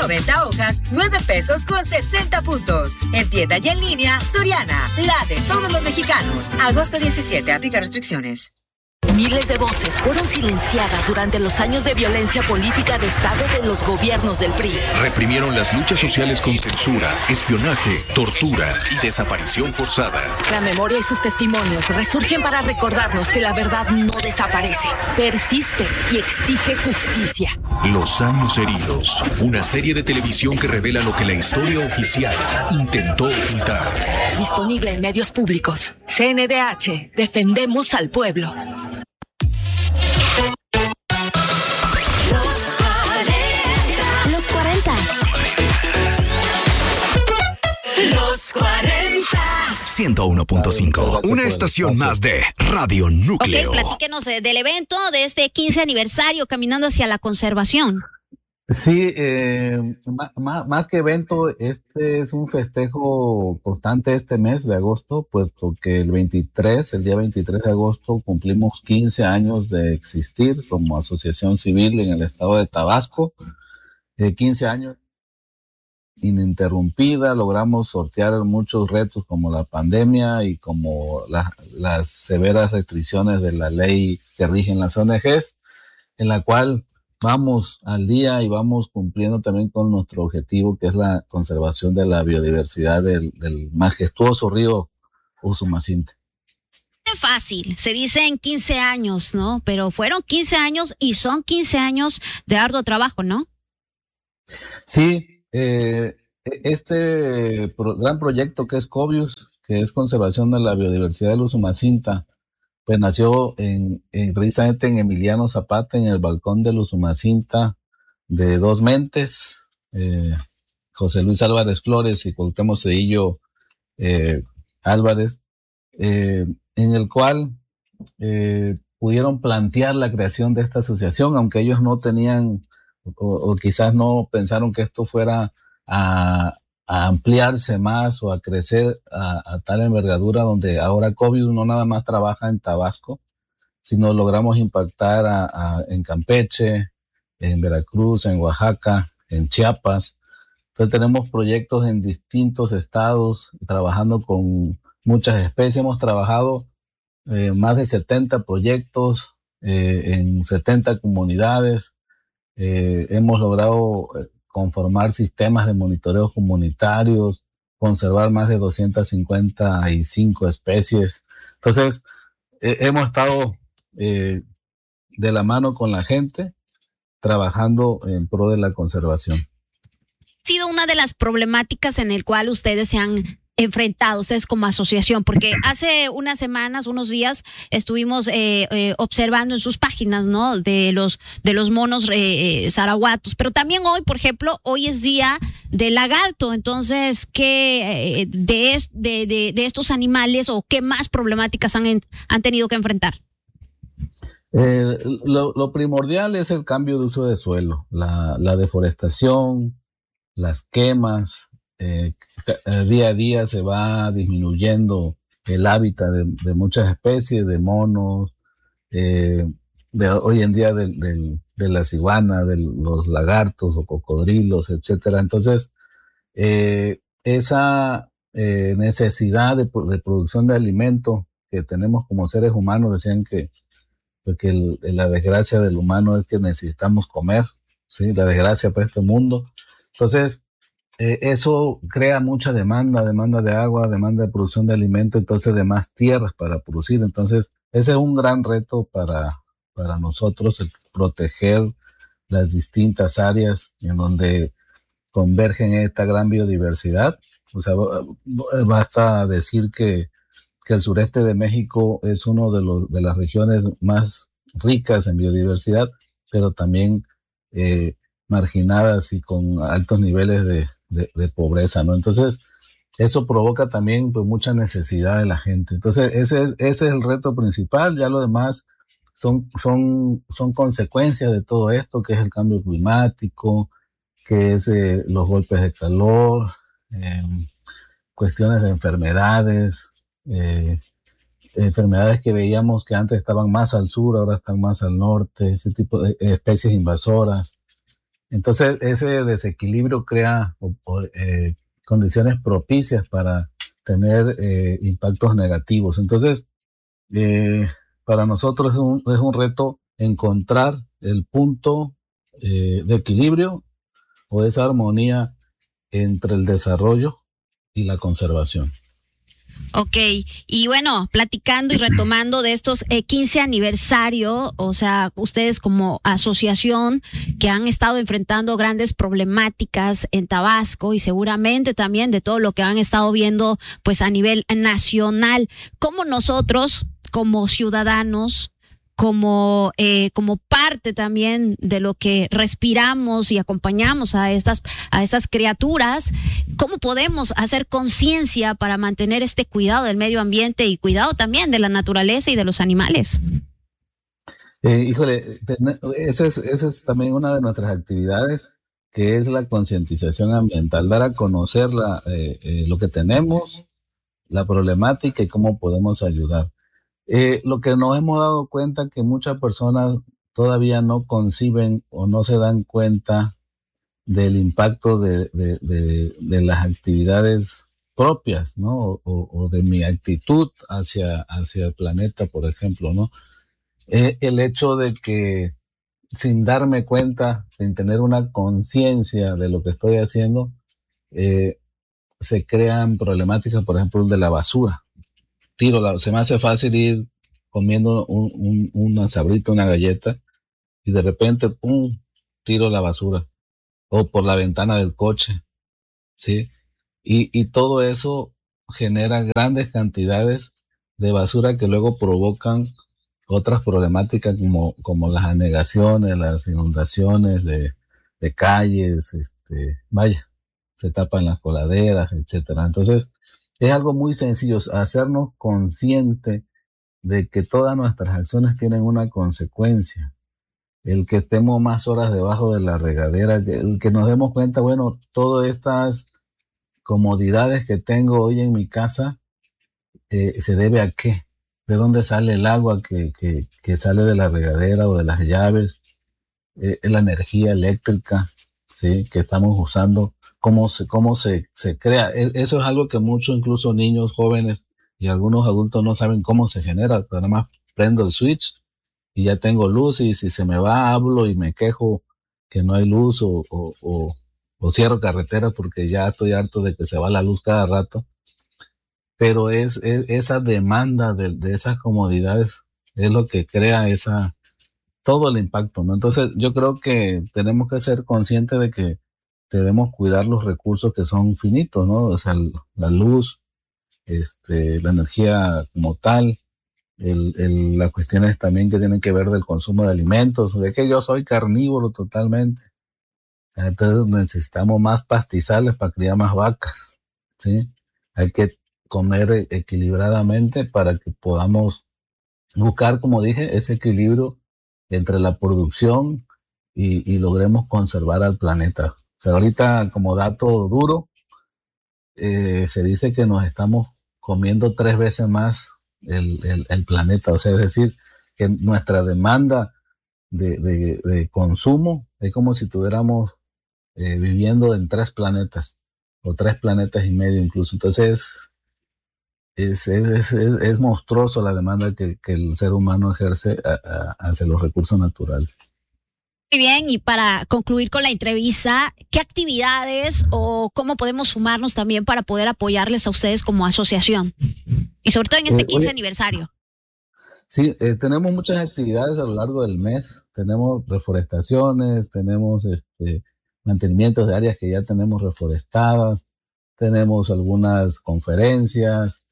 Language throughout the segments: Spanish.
90 hojas, 9 pesos con 60 puntos. En tienda y en línea, Soriana, la de todos los mexicanos. Agosto 17, aplica restricciones. Miles de voces fueron silenciadas durante los años de violencia política de Estado de los gobiernos del PRI. Reprimieron las luchas sociales con censura, espionaje, tortura y desaparición forzada. La memoria y sus testimonios resurgen para recordarnos que la verdad no desaparece, persiste y exige justicia. Los años heridos, una serie de televisión que revela lo que la historia oficial intentó ocultar. Disponible en medios públicos. CNDH, defendemos al pueblo. Los 40. Los 40. 101.5, una estación más de Radio Núcleo. Ok, platíquenos del evento de este 15 aniversario Caminando hacia la Conservación. Sí, más que evento, este es un festejo constante este mes de agosto, puesto que el día 23 de agosto, cumplimos 15 años de existir como asociación civil en el estado de Tabasco. 15 años ininterrumpida, logramos sortear muchos retos como la pandemia y como las severas restricciones de la ley que rigen las ONGs, en la cual vamos al día y vamos cumpliendo también con nuestro objetivo, que es la conservación de la biodiversidad del majestuoso río Usumacinta. Es fácil, se dice en 15 años, ¿no? Pero fueron 15 años y son 15 años de arduo trabajo, ¿no? Sí, este gran proyecto que es COBIUS, que es conservación de la biodiversidad del Usumacinta, pues nació precisamente en Emiliano Zapata, en el balcón del Usumacinta, de dos mentes, José Luis Álvarez Flores y Cuauhtémoc Cedillo Álvarez, en el cual pudieron plantear la creación de esta asociación, aunque ellos no tenían o quizás no pensaron que esto fuera a ampliarse más o a crecer a tal envergadura, donde ahora COBIUS no nada más trabaja en Tabasco, sino logramos impactar en Campeche, en Veracruz, en Oaxaca, en Chiapas. Entonces tenemos proyectos en distintos estados, trabajando con muchas especies. Hemos trabajado más de 70 proyectos en 70 comunidades. Hemos logrado conformar sistemas de monitoreo comunitarios, conservar más de 255 especies. Entonces, hemos estado de la mano con la gente, trabajando en pro de la conservación. Ha sido una de las problemáticas en el cual ustedes se han enfrentado, ustedes como asociación, porque hace unas semanas, unos días, estuvimos observando en sus páginas, ¿no? De los monos zarahuatos, pero también hoy, por ejemplo, hoy es día del lagarto. Entonces, ¿qué de estos animales o qué más problemáticas han tenido que enfrentar? Lo primordial es el cambio de uso de suelo, la deforestación, las quemas. Día a día se va disminuyendo el hábitat de muchas especies, de monos, hoy en día de las iguanas, de los lagartos o cocodrilos, etcétera. Entonces, esa necesidad de producción de alimento que tenemos como seres humanos, decían que la desgracia del humano es que necesitamos comer, ¿sí? La desgracia para este mundo. Entonces, eso crea mucha demanda de agua, demanda de producción de alimento, entonces de más tierras para producir. Entonces, ese es un gran reto para nosotros, el proteger las distintas áreas en donde convergen esta gran biodiversidad. O sea, basta decir que el sureste de México es uno de las regiones más ricas en biodiversidad, pero también marginadas y con altos niveles de pobreza, ¿no? Entonces, eso provoca también pues, mucha necesidad de la gente. Entonces, ese es el reto principal. Ya lo demás son consecuencias de todo esto, que es el cambio climático, que es los golpes de calor, cuestiones de enfermedades, enfermedades que veíamos que antes estaban más al sur, ahora están más al norte, ese tipo de especies invasoras. Entonces, ese desequilibrio crea condiciones propicias para tener impactos negativos. Entonces, para nosotros es un reto encontrar el punto de equilibrio o esa armonía entre el desarrollo y la conservación. Ok, y bueno, platicando y retomando de estos 15 aniversario, o sea, ustedes como asociación que han estado enfrentando grandes problemáticas en Tabasco y seguramente también de todo lo que han estado viendo pues a nivel nacional, ¿cómo nosotros como ciudadanos, como parte también de lo que respiramos y acompañamos a estas criaturas, cómo podemos hacer conciencia para mantener este cuidado del medio ambiente y cuidado también de la naturaleza y de los animales? Híjole, esa es también una de nuestras actividades, que es la concientización ambiental, dar a conocer lo que tenemos, la problemática y cómo podemos ayudar. Lo que nos hemos dado cuenta que muchas personas todavía no conciben o no se dan cuenta del impacto de las actividades propias, ¿no? O de mi actitud hacia el planeta, por ejemplo, ¿no? El hecho de que sin darme cuenta, sin tener una conciencia de lo que estoy haciendo, se crean problemáticas, por ejemplo, de la basura. Se me hace fácil ir comiendo una sabrita, una galleta, y de repente, ¡pum!, tiro la basura. O por la ventana del coche, ¿sí? Y todo eso genera grandes cantidades de basura que luego provocan otras problemáticas como las anegaciones, las inundaciones de calles, se tapan las coladeras, etcétera. Entonces, es algo muy sencillo, hacernos consciente de que todas nuestras acciones tienen una consecuencia. El que estemos más horas debajo de la regadera, el que nos demos cuenta, bueno, todas estas comodidades que tengo hoy en mi casa, ¿se debe a qué? ¿De dónde sale el agua que sale de la regadera o de las llaves? La energía eléctrica, ¿sí?, que estamos usando. Cómo se crea. Eso es algo que muchos, incluso niños, jóvenes y algunos adultos no saben cómo se genera. Nada más prendo el switch y ya tengo luz, y si se me va, hablo y me quejo que no hay luz o cierro carretera porque ya estoy harto de que se va la luz cada rato. Pero es esa demanda de esas comodidades es lo que crea todo el impacto, ¿no? Entonces yo creo que tenemos que ser conscientes de que debemos cuidar los recursos que son finitos, ¿no? O sea, la luz, la energía como tal, las cuestiones también que tienen que ver del consumo de alimentos, de que yo soy carnívoro totalmente. Entonces necesitamos más pastizales para criar más vacas, ¿sí? Hay que comer equilibradamente para que podamos buscar, como dije, ese equilibrio entre la producción y logremos conservar al planeta. O sea, ahorita, como dato duro, se dice que nos estamos comiendo 3 veces más el planeta. O sea, es decir, que nuestra demanda de consumo es como si estuviéramos viviendo en 3 planetas, o 3 planetas y medio incluso. Entonces, es monstruoso la demanda que el ser humano ejerce hacia los recursos naturales. Muy bien, y para concluir con la entrevista, ¿qué actividades o cómo podemos sumarnos también para poder apoyarles a ustedes como asociación? Y sobre todo en este 15 aniversario. Sí, tenemos muchas actividades a lo largo del mes. Tenemos reforestaciones, tenemos mantenimientos de áreas que ya tenemos reforestadas, tenemos algunas conferencias,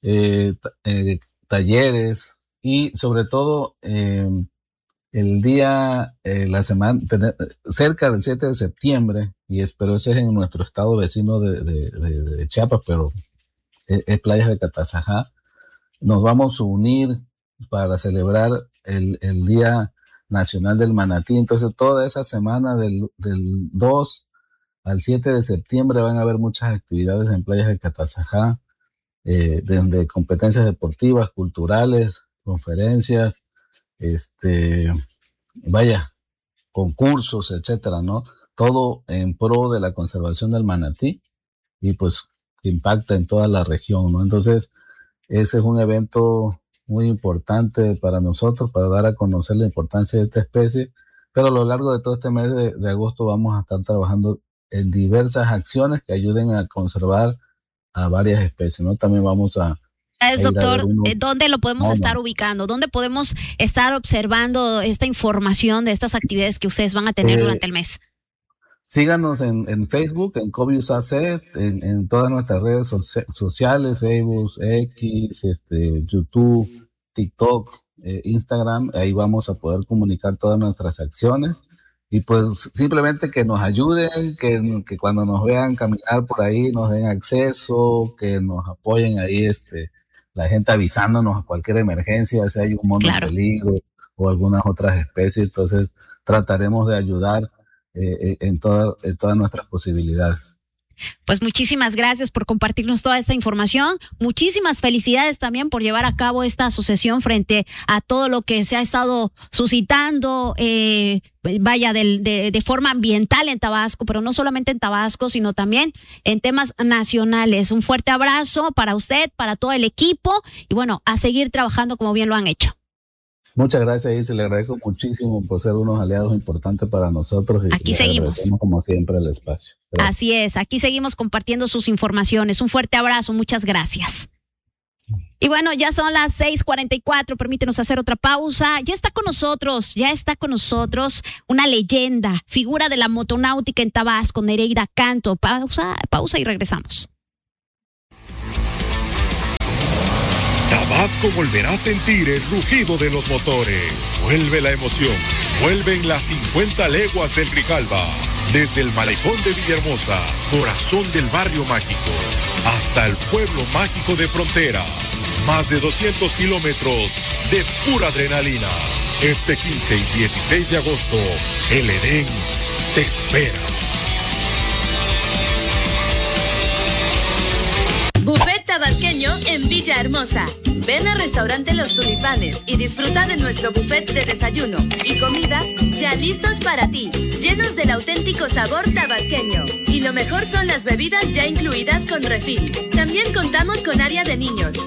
talleres, y sobre todo el día, la semana, cerca del 7 de septiembre, pero ese es en nuestro estado vecino de Chiapas, pero es Playas de Catazajá, nos vamos a unir para celebrar el Día Nacional del Manatí. Entonces, toda esa semana del 2 al 7 de septiembre van a haber muchas actividades en Playas de Catazajá, desde competencias deportivas, culturales, conferencias, concursos, etcétera, ¿no? todo en pro de la conservación del manatí y pues impacta en toda la región, ¿no? Entonces, ese es un evento muy importante para nosotros, para dar a conocer la importancia de esta especie, pero a lo largo de todo este mes de agosto vamos a estar trabajando en diversas acciones que ayuden a conservar a varias especies, ¿no? También vamos a... Doctor, ¿dónde lo podemos estar ubicando? ¿Dónde podemos estar observando esta información de estas actividades que ustedes van a tener durante el mes? Síganos en Facebook, en Cobius AC, en todas nuestras redes sociales, Facebook, X, YouTube, TikTok, Instagram. Ahí vamos a poder comunicar todas nuestras acciones. Y pues simplemente que nos ayuden, que cuando nos vean caminar por ahí nos den acceso, que nos apoyen ahí, la gente avisándonos a cualquier emergencia, si hay un mono en peligro o algunas otras especies. Entonces trataremos de ayudar en todas nuestras posibilidades. Pues muchísimas gracias por compartirnos toda esta información. Muchísimas felicidades también por llevar a cabo esta asociación frente a todo lo que se ha estado suscitando, de forma ambiental en Tabasco, pero no solamente en Tabasco, sino también en temas nacionales. Un fuerte abrazo para usted, para todo el equipo y bueno, a seguir trabajando como bien lo han hecho. Muchas gracias, Isis. Le agradezco muchísimo por ser unos aliados importantes para nosotros. Y aquí seguimos. Como siempre, el espacio. Gracias. Así es, aquí seguimos compartiendo sus informaciones. Un fuerte abrazo, muchas gracias. Y bueno, ya son las 6:44, permítenos hacer otra pausa. Ya está con nosotros una leyenda, figura de la motonáutica en Tabasco, Nereida Canto. Pausa y regresamos. Tabasco volverá a sentir el rugido de los motores. Vuelve la emoción. Vuelven las 50 leguas del Grijalba. Desde el malecón de Villahermosa, corazón del barrio mágico, hasta el pueblo mágico de Frontera. Más de 200 kilómetros de pura adrenalina. Este 15 y 16 de agosto, el Edén te espera. Buffet tabasqueño en Villahermosa. Ven al restaurante Los Tulipanes y disfruta de nuestro buffet de desayuno y comida ya listos para ti, llenos del auténtico sabor tabasqueño. Y lo mejor son las bebidas ya incluidas con refil. También contamos con área de niños,